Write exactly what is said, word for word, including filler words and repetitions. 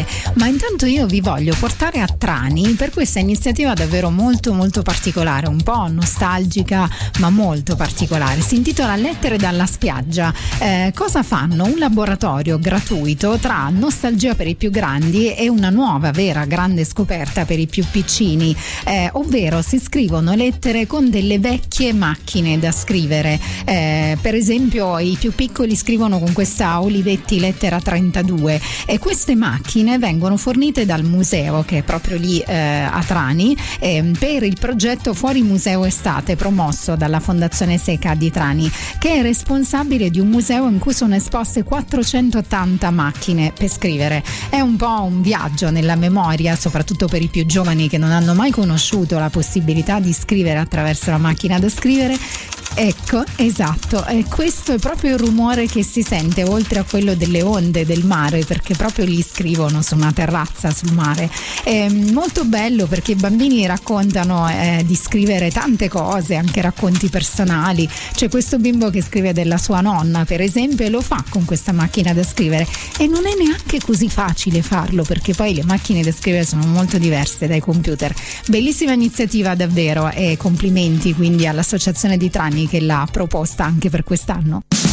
scrivere. Ma intanto io vi voglio portare a Trani per questa iniziativa davvero molto molto particolare, un po' nostalgica ma molto particolare. Si intitola Lettere dalla spiaggia. Eh, cosa fanno? Un laboratorio gratuito tra nostalgia per i più grandi e una nuova vera grande scoperta per i più piccini, eh, ovvero si scrivono lettere con delle vecchie macchine da scrivere. Eh, per esempio i più piccoli scrivono con questa Olivetti lettera trentadue e queste macchine vengono fornite dal museo che è proprio lì eh, a Trani eh, per il progetto Fuori Museo Estate promosso dalla Fondazione Seca di Trani, che è responsabile di un museo in cui sono esposte quattrocentottanta macchine per scrivere. È un po' un viaggio nella memoria, soprattutto per i più giovani che non hanno mai conosciuto la possibilità di scrivere attraverso la macchina da scrivere. Ecco, esatto, e questo è proprio il rumore che si sente oltre a quello delle onde del mare, perché proprio lì scrivono su una terrazza sul mare. È molto bello perché i bambini raccontano eh, di scrivere tante cose, anche racconti personali. C'è questo bimbo che scrive della sua nonna, per esempio, e lo fa con questa macchina da scrivere, e non è neanche così facile farlo perché poi le macchine da scrivere sono molto diverse dai computer. Bellissima iniziativa davvero, e complimenti quindi all'Associazione di Trani che l'ha proposta anche per quest'anno.